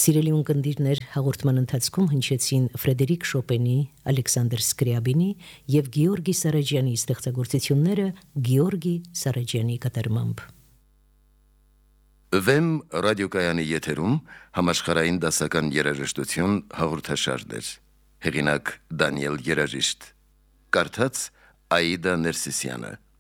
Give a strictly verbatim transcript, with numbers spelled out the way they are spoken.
Սիրելի ունկնդիրներ, հաղորդման ընթացքում հնչեցին Ֆրեդերիկ Շոպենի, Ալեքսանդր Սկրիաբինի եւ Գեորգի Սարաջյանի ստեղծագործությունները Գեորգի Սարաջյանի կատարմամբ։ Վեմ ռադիոկայանի եթերում համաշխարհային դասական երաժշտություն հաղորդաշարներ։ Հեղինակ Դանիել Երաժիշտ, կարդաց Աիդա Ներսիսյանը։